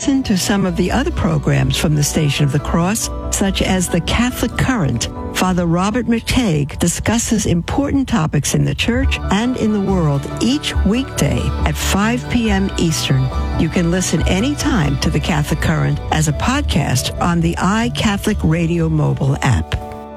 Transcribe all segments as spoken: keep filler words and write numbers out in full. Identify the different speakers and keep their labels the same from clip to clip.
Speaker 1: listen to some of the other programs from the Station of the Cross, such as The Catholic Current. Father Robert McTague discusses important topics in the church and in the world each weekday at five p.m. Eastern. You can listen anytime to The Catholic Current as a podcast on the iCatholic Radio mobile app.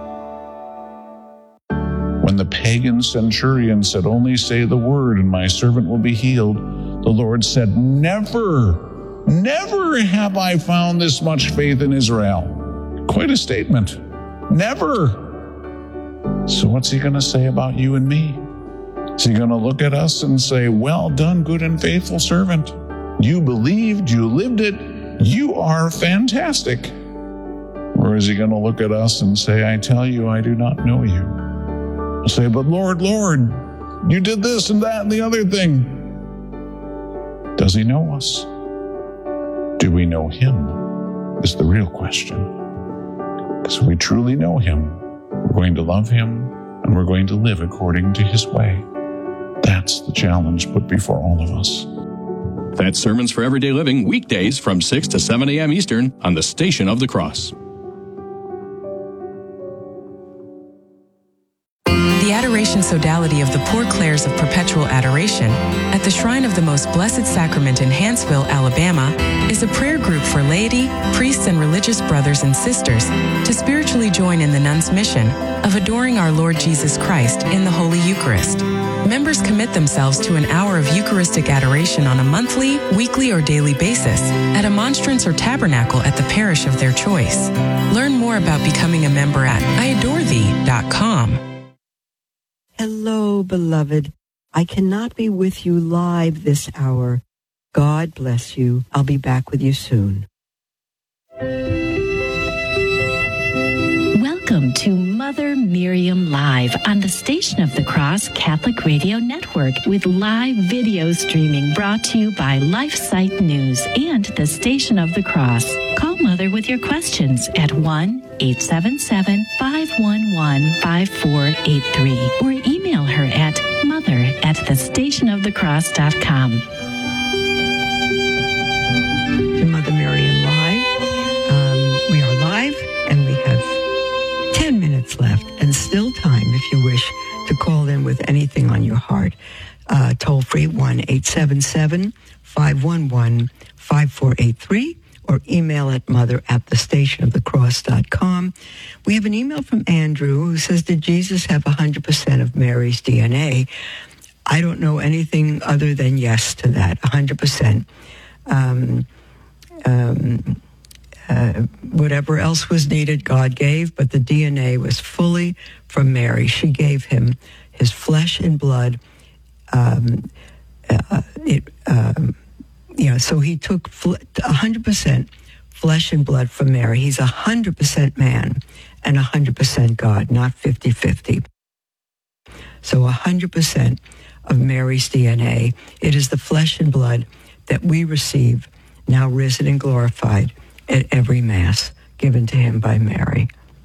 Speaker 2: When the pagan centurion said, "Only say the word and my servant will be healed," the Lord said, "Never, never have I found this much faith in Israel." Quite a statement. Never. So what's he going to say about you and me? Is he going to look at us and say, "Well done, good and faithful servant. You believed, you lived it, you are fantastic"? Or is he going to look at us and say, "I tell you, I do not know you"? I'll say, "But Lord, Lord, you did this and that and the other thing." Does he know us? Do we know him? Is the real question. Because if we truly know him, we're going to love him and we're going to live according to his way. That's the challenge put before all of us.
Speaker 3: That's Sermons for Everyday Living, weekdays from six to seven a.m. Eastern on the Station of the Cross.
Speaker 4: The Adoration Sodality of the Poor Clares of Perpetual Adoration at the Shrine of the Most Blessed Sacrament in Hanceville, Alabama, is a prayer group for laity, priests, and religious brothers and sisters to spiritually join in the nuns' mission of adoring our Lord Jesus Christ in the Holy Eucharist. Members commit themselves to an hour of Eucharistic adoration on a monthly, weekly, or daily basis at a monstrance or tabernacle at the parish of their choice. Learn more about becoming a member at I adore thee dot com.
Speaker 1: Hello, beloved. I cannot be with you live this hour. God bless you. I'll be back with you soon.
Speaker 5: Welcome to Mother Miriam Live on the Station of the Cross Catholic Radio Network with live video streaming brought to you by LifeSite News and the Station of the Cross. Call Mother with your questions at one eight seven seven, five one one, five four eight three or email her at mother at the station of the cross dot com.
Speaker 1: To Mother Miriam Live. Um, we are live and we have ten minutes left and still time if you wish to call in with anything on your heart. Uh, toll free one eight seven seven, five one one, five four eight three or email at mother at the station of the cross dot com. We have an email from Andrew who says, "Did Jesus have one hundred percent of Mary's D N A?" I don't know anything other than yes to that, one hundred percent. Um, um, uh, whatever else was needed, God gave, but the D N A was fully from Mary. She gave him his flesh and blood. Um, uh, it, um, you know, so he took one hundred percent flesh and blood from Mary. He's one hundred percent man and one hundred percent God, not fifty-fifty. So one hundred percent of Mary's D N A. It is the flesh and blood that we receive, now risen and glorified, at every Mass given to him by Mary.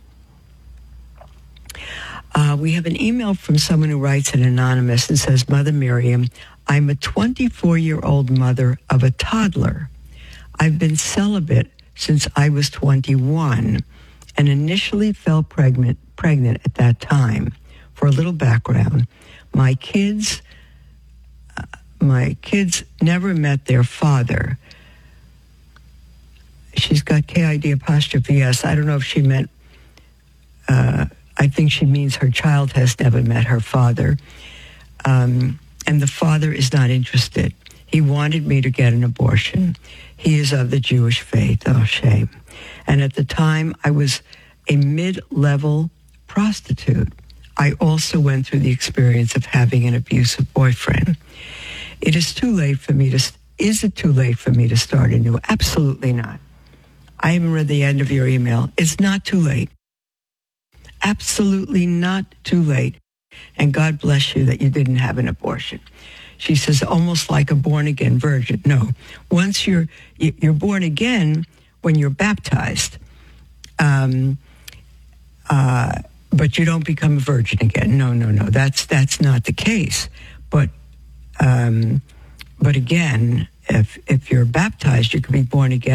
Speaker 1: Uh, we have an email from someone who writes in anonymous and says, "Mother Miriam, I'm a twenty-four-year-old mother of a toddler. I've been celibate since I was twenty-one and initially fell pregnant, pregnant at that time. For a little background, my kids, uh, my kids never met their father." She's got K I D apostrophe S. I don't know if she meant, uh, I think she means her child has never met her father. Um, and the father is not interested. He wanted me to get an abortion. He is of the Jewish faith. Oh, shame. And at the time, I was a mid-level prostitute. I also went through the experience of having an abusive boyfriend. It is too late for me to, is it too late for me to start anew? Absolutely not. I haven't read the end of your email. It's not too late. Absolutely not too late. And God bless you that you didn't have an abortion. She says, almost like a born-again virgin. No, once you're you're born again when you're baptized, um, uh, but you don't become a virgin again. No, no, no. That's that's not the case. But um, but again, if if you're baptized, you can be born again.